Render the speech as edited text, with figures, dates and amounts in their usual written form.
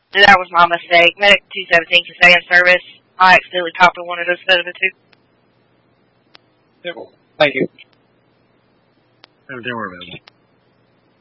That was my mistake. Medic 217 can stay in service. I accidentally copied one of those instead of the two. Thank you. Don't worry about it.